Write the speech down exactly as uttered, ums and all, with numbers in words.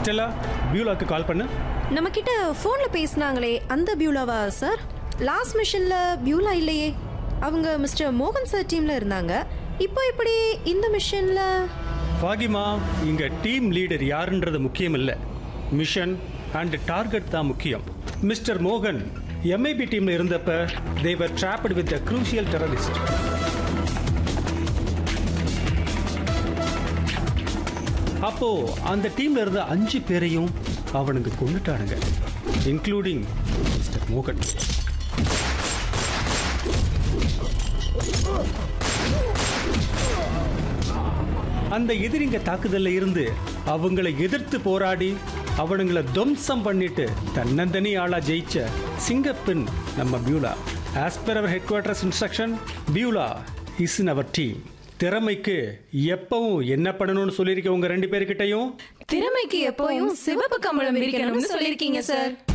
Stella, பியூலாக்கு கால் பண்ணு. நம்ம கிட்ட ஃபோன்ல பேசினாங்களே அந்த பியூலாவா சார்? லாஸ்ட் மிஷன்ல பியூலா இல்லையே. அவங்க மிஸ்டர் மோகன் சார் டீம்ல இருந்தாங்க. இப்போ இப்படி இந்த மிஷன்ல? ஃபாகிமா, இங்க டீம் லீடர் யாருன்றது முக்கியம் இல்லை, மிஷன் அண்ட் டார்கெட் தான் முக்கியம். மிஸ்டர் மோகன் எம்ஐபி டீம்ல இருந்தப்ப they were trapped with a crucial terrorist. அப்போ அந்த டீம்ல இருந்த அஞ்சு பேரையும் அவனுக்கு கொண்டுட்டானுங்க, இன்க்ளூடிங் மிஸ்டர் மோகன். அந்த எதிரிங்க தாக்குதல்ல இருந்து அவங்களை எதிர்த்து போராடி அவனுங்களை துவம்சம் பண்ணிட்டு தன்னந்தனி ஆளா ஜெயிச்ச சிங்கப்பெண் நம்ம Beulah. As per hour head quarters instruction, Beulah is in our team. திறமைக்கு எப்பவும் என்ன பண்ணணும்னு சொல்லியிருக்க உங்க ரெண்டு பேர்கிட்டையும் திறமைக்கு எப்பவும் சிவப்பு கம்பளம் விரிக்கணும்னு சொல்லியிருக்கீங்க சார்.